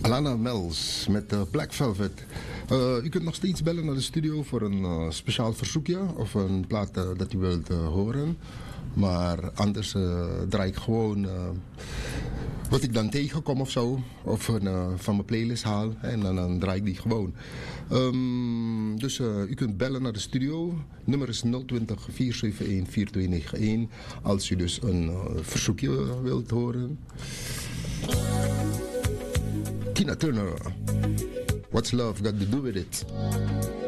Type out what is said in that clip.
Alana Mels met Black Velvet. U kunt nog steeds bellen naar de studio voor een speciaal verzoekje of een plaat dat u wilt horen. Maar anders draai ik gewoon wat ik dan tegenkom of zo. Of van mijn playlist haal en dan draai ik die gewoon. Dus u kunt bellen naar de studio. Nummer is 020 471 4291. Als u dus een verzoekje wilt horen. Tina Turner. What's love got to do with it?